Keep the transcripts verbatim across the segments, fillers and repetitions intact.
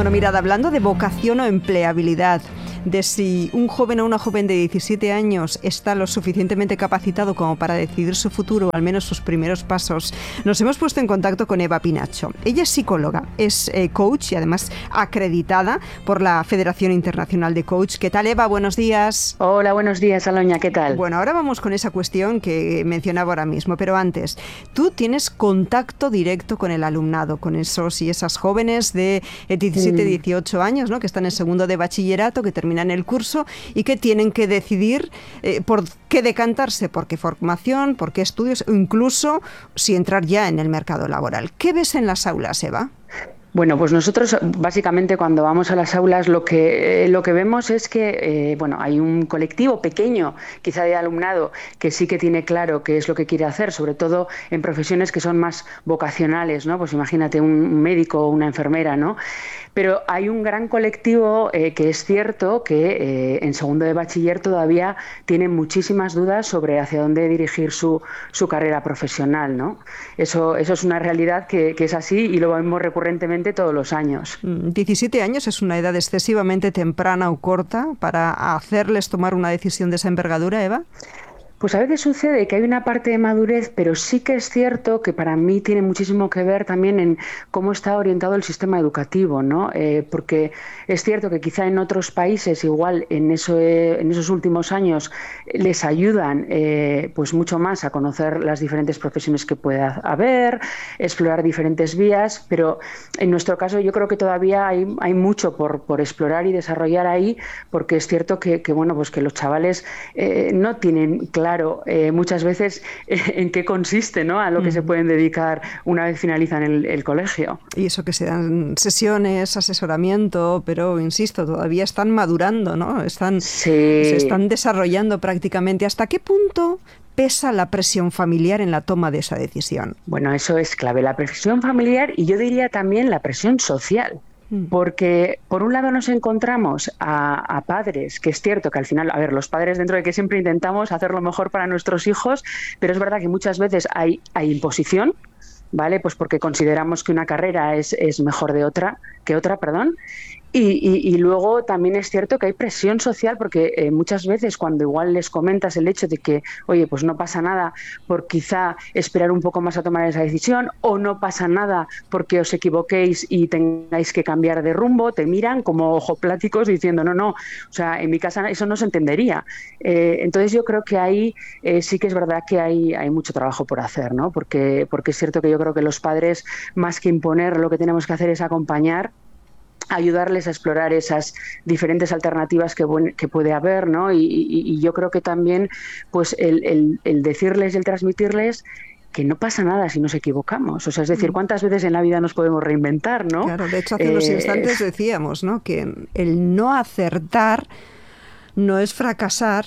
Bueno, mirad, hablando de vocación o empleabilidad, de si un joven o una joven de diecisiete años está lo suficientemente capacitado como para decidir su futuro, o al menos sus primeros pasos, nos hemos puesto en contacto con Eva Pinacho. Ella es psicóloga, es eh, coach y además acreditada por la Federación Internacional de Coach. ¿Qué tal, Eva? Buenos días. Hola, buenos días, Aloña, ¿qué tal? Bueno, ahora vamos con esa cuestión que mencionaba ahora mismo, pero antes, tú tienes contacto directo con el alumnado, con esos y esas jóvenes de diecisiete, dieciocho años, ¿no?, que están en segundo de bachillerato, que terminan el curso y que tienen que decidir eh, por qué decantarse, por qué formación, por qué estudios, o incluso si entrar ya en el mercado laboral. ¿Qué ves en las aulas, Eva? Bueno, pues nosotros básicamente cuando vamos a las aulas lo que, eh, lo que vemos es que eh, bueno, hay un colectivo pequeño, quizá de alumnado, que sí que tiene claro qué es lo que quiere hacer, sobre todo en profesiones que son más vocacionales, ¿no? Pues imagínate un médico o una enfermera, ¿no? Pero hay un gran colectivo eh, que es cierto que eh, en segundo de bachiller todavía tienen muchísimas dudas sobre hacia dónde dirigir su, su carrera profesional, ¿no? Eso, eso es una realidad que, que es así y lo vemos recurrentemente todos los años. diecisiete años es una edad excesivamente temprana o corta para hacerles tomar una decisión de esa envergadura, Eva. Pues a veces sucede que hay una parte de madurez, pero sí que es cierto que para mí tiene muchísimo que ver también en cómo está orientado el sistema educativo, ¿no? Eh, porque es cierto que quizá en otros países igual en, eso, eh, en esos últimos años les ayudan eh, pues mucho más a conocer las diferentes profesiones que pueda haber, explorar diferentes vías, pero en nuestro caso yo creo que todavía hay, hay mucho por, por explorar y desarrollar ahí, porque es cierto que, que, bueno, pues que los chavales eh, no tienen claro Claro, eh, muchas veces eh, en qué consiste, ¿no?, a lo que mm. se pueden dedicar una vez finalizan el, el colegio. Y eso que se dan sesiones, asesoramiento, pero insisto, todavía están madurando, ¿no? Están, sí. se están desarrollando prácticamente. ¿Hasta qué punto pesa la presión familiar en la toma de esa decisión? Bueno, eso es clave, la presión familiar y yo diría también la presión social. Porque por un lado nos encontramos a, a padres, que es cierto que al final, a ver, los padres dentro de que siempre intentamos hacer lo mejor para nuestros hijos, pero es verdad que muchas veces hay, hay imposición, ¿vale? Pues porque consideramos que una carrera es, es mejor de otra, que otra, perdón. Y, y, y luego también es cierto que hay presión social porque eh, muchas veces cuando igual les comentas el hecho de que, oye, pues no pasa nada por quizá esperar un poco más a tomar esa decisión, o no pasa nada porque os equivoquéis y tengáis que cambiar de rumbo, te miran como ojopláticos diciendo no, no, o sea, en mi casa eso no se entendería. Eh, entonces yo creo que ahí eh, sí que es verdad que hay, hay mucho trabajo por hacer, ¿no? Porque, porque es cierto que yo creo que los padres, más que imponer, lo que tenemos que hacer es acompañar, ayudarles a explorar esas diferentes alternativas que, que puede haber, ¿no? Y, y, y yo creo que también pues el, el, el decirles y el transmitirles que no pasa nada si nos equivocamos. O sea, es decir, ¿cuántas veces en la vida nos podemos reinventar, ¿no? Claro, de hecho hace eh, unos instantes decíamos, ¿no?, que el no acertar no es fracasar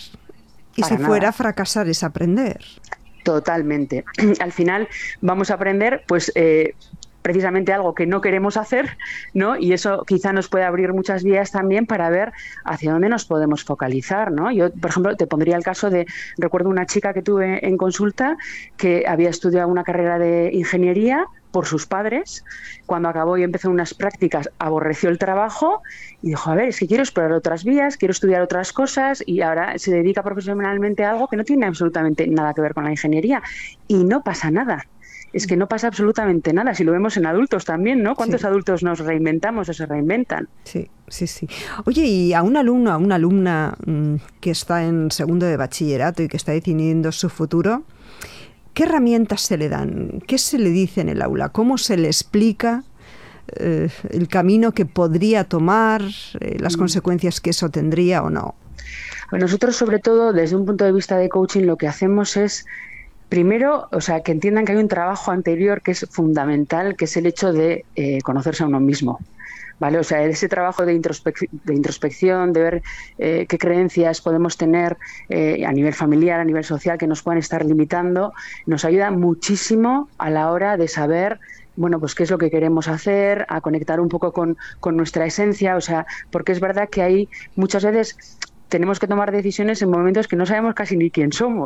y si nada. Fuera fracasar es aprender. Totalmente. Al final vamos a aprender, pues... Eh, precisamente algo que no queremos hacer, ¿no? Y eso quizá nos puede abrir muchas vías también para ver hacia dónde nos podemos focalizar, ¿no? Yo, por ejemplo, te pondría el caso de, recuerdo una chica que tuve en consulta que había estudiado una carrera de ingeniería por sus padres, cuando acabó y empezó unas prácticas aborreció el trabajo y dijo, a ver, es que quiero explorar otras vías, quiero estudiar otras cosas, y ahora se dedica profesionalmente a algo que no tiene absolutamente nada que ver con la ingeniería y no pasa nada. Es que no pasa absolutamente nada, si lo vemos en adultos también, ¿no? ¿Cuántos sí. adultos nos reinventamos o se reinventan? Sí, sí, sí. Oye, y a un alumno, a una alumna mmm, que está en segundo de bachillerato y que está decidiendo su futuro, ¿qué herramientas se le dan? ¿Qué se le dice en el aula? ¿Cómo se le explica eh, el camino que podría tomar, eh, las mm. consecuencias que eso tendría o no? Bueno, nosotros, sobre todo, desde un punto de vista de coaching, lo que hacemos es primero, o sea, que entiendan que hay un trabajo anterior que es fundamental, que es el hecho de eh, conocerse a uno mismo, ¿vale? O sea, ese trabajo de, introspec- de introspección, de ver eh, qué creencias podemos tener eh, a nivel familiar, a nivel social, que nos puedan estar limitando, nos ayuda muchísimo a la hora de saber, bueno, pues qué es lo que queremos hacer, a conectar un poco con, con nuestra esencia, o sea, porque es verdad que ahí muchas veces tenemos que tomar decisiones en momentos que no sabemos casi ni quién somos.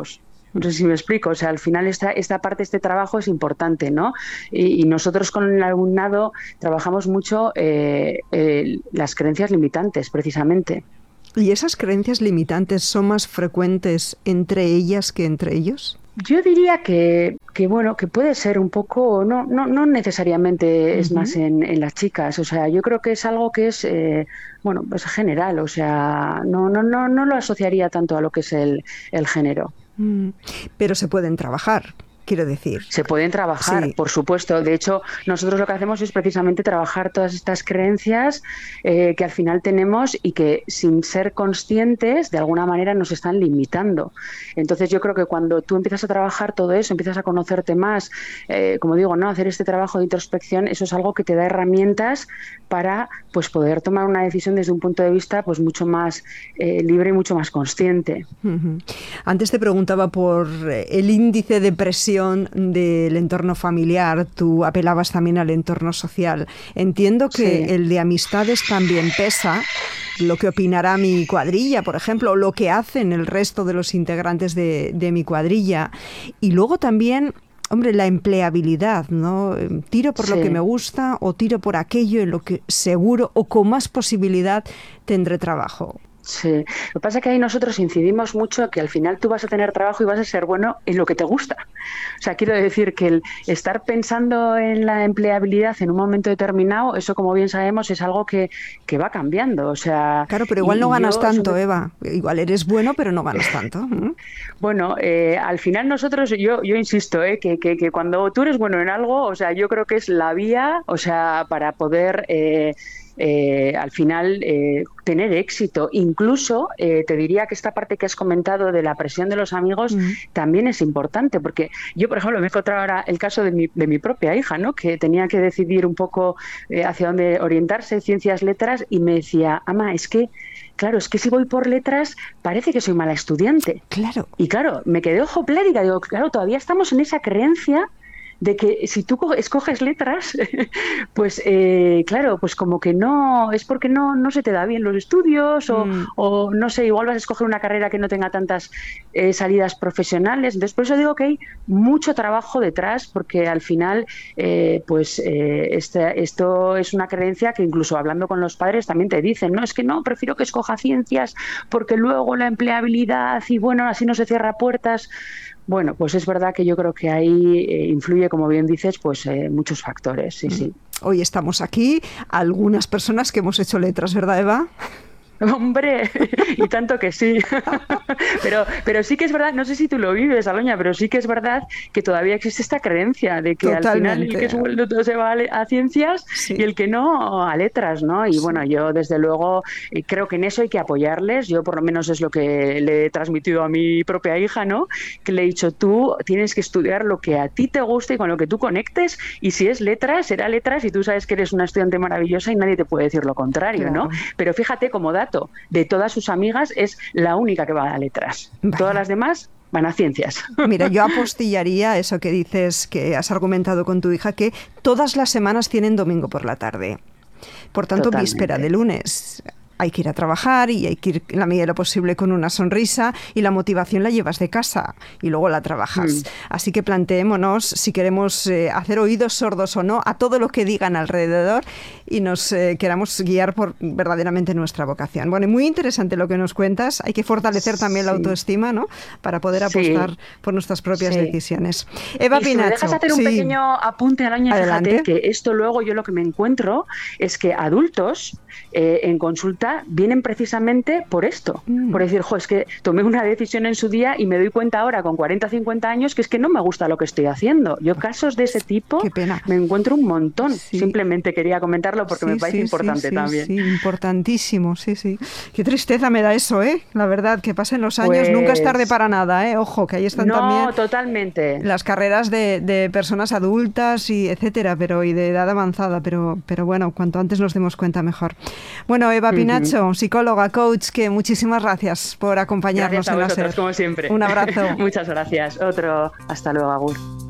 No sé si me explico. O sea, al final esta, esta parte, este trabajo es importante, ¿no? Y, y nosotros con el alumnado trabajamos mucho eh, eh, las creencias limitantes, precisamente. ¿Y esas creencias limitantes son más frecuentes entre ellas que entre ellos? Yo diría que, que bueno, que puede ser un poco, no, no, no necesariamente es Uh-huh. más en, en las chicas. O sea, yo creo que es algo que es, eh, bueno, pues general. O sea, no, no, no, no lo asociaría tanto a lo que es el, el género. Mm. Pero se pueden trabajar, quiero decir. Se pueden trabajar, Sí. por supuesto. De hecho, nosotros lo que hacemos es precisamente trabajar todas estas creencias eh, que al final tenemos y que sin ser conscientes de alguna manera nos están limitando. Entonces yo creo que cuando tú empiezas a trabajar todo eso, empiezas a conocerte más, eh, como digo, ¿no? Hacer este trabajo de introspección, eso es algo que te da herramientas para pues poder tomar una decisión desde un punto de vista pues mucho más eh, libre y mucho más consciente. Uh-huh. Antes te preguntaba por el índice de presión del entorno familiar, tú apelabas también al entorno social. Entiendo que Sí. el de amistades también pesa, lo que opinará mi cuadrilla, por ejemplo, o lo que hacen el resto de los integrantes de, de mi cuadrilla. Y luego también, hombre, la empleabilidad, ¿no? Tiro por Sí. lo que me gusta o tiro por aquello en lo que seguro o con más posibilidad tendré trabajo. Sí, lo que pasa es que ahí nosotros incidimos mucho que al final tú vas a tener trabajo y vas a ser bueno en lo que te gusta. O sea, quiero decir que el estar pensando en la empleabilidad en un momento determinado, eso como bien sabemos es algo que, que va cambiando. O sea, Claro, pero igual y, no y ganas yo, tanto, sobre- Eva. Igual eres bueno, pero no ganas tanto. ¿Mm? bueno, eh, al final nosotros, yo, yo insisto, eh, que, que, que cuando tú eres bueno en algo, o sea, yo creo que es la vía, o sea, para poder... Eh, eh, al final eh, tener éxito. Incluso eh, te diría que esta parte que has comentado de la presión de los amigos Mm. también es importante, porque yo, por ejemplo, me he encontrado ahora el caso de mi, de mi propia hija, ¿no? Que tenía que decidir un poco eh, hacia dónde orientarse, ciencias, letras, y me decía, ama, es que, claro, es que si voy por letras parece que soy mala estudiante. Claro. Y claro, me quedé ojo plática, digo, claro, todavía estamos en esa creencia de que si tú escoges letras, pues eh, claro, pues como que no, es porque no, no se te da bien los estudios o, Mm. o no sé, igual vas a escoger una carrera que no tenga tantas eh, salidas profesionales. Entonces, por eso digo que hay mucho trabajo detrás, porque al final, eh, pues eh, este, esto es una creencia que incluso hablando con los padres también te dicen, no, es que no, prefiero que escoja ciencias porque luego la empleabilidad y bueno, así no se cierra puertas. Bueno, pues es verdad que yo creo que ahí eh, influye, como bien dices, pues eh, muchos factores, sí, sí. Hoy estamos aquí, algunas personas que hemos hecho letras, ¿verdad, Eva? Hombre, y tanto que sí. pero, pero sí que es verdad, no sé si tú lo vives, Aloña, pero sí que es verdad que todavía existe esta creencia de que Totalmente. al final el que es bueno todo se va a, le- a ciencias Sí. y el que no a letras, ¿no? Y Sí. bueno, yo desde luego eh, creo que en eso hay que apoyarles. Yo por lo menos es lo que le he transmitido a mi propia hija, ¿no? Que le he dicho, tú tienes que estudiar lo que a ti te guste y con lo que tú conectes, y si es letras, será letras, y tú sabes que eres una estudiante maravillosa y nadie te puede decir lo contrario, Claro. ¿no? Pero fíjate, como dato, de todas sus amigas es la única que va a letras. Vaya. Todas las demás van a ciencias. Mira, yo apostillaría eso que dices, que has argumentado con tu hija, que todas las semanas tienen domingo por la tarde. Por tanto, Totalmente. víspera de lunes. Hay que ir a trabajar y hay que ir en la medida de lo posible con una sonrisa, y la motivación la llevas de casa y luego la trabajas. Mm. Así que planteémonos si queremos eh, hacer oídos sordos o no a todo lo que digan alrededor y nos eh, queramos guiar por verdaderamente nuestra vocación. Bueno, y muy interesante lo que nos cuentas. Hay que fortalecer también la Sí. autoestima, ¿no? Para poder Sí. apostar por nuestras propias Sí. decisiones. Eva Y si me Pinacho, dejas hacer un sí. pequeño apunte, Aloña, Adelante. fíjate que esto luego yo lo que me encuentro es que adultos eh, en consulta vienen precisamente por esto, Mm. por decir, jo, es que tomé una decisión en su día y me doy cuenta ahora con cuarenta, cincuenta años que es que no me gusta lo que estoy haciendo. Yo casos de ese tipo Qué pena. me encuentro un montón. Sí. Simplemente quería comentarlo porque Sí, me parece sí, importante sí, también. Sí, importantísimo, sí, sí. Qué tristeza me da eso, ¿eh? La verdad, que pasen los años, Pues- nunca es tarde para nada, ¿eh? Ojo, que ahí están No, también totalmente. las carreras de, de personas adultas y etcétera, pero y de edad avanzada, pero, pero bueno, cuanto antes nos demos cuenta mejor. Bueno, Eva Pinacho, psicóloga, coach, que muchísimas gracias por acompañarnos Gracias a en la vosotros, SER. como siempre. Un abrazo. Muchas gracias. Otro. Hasta luego, Agur.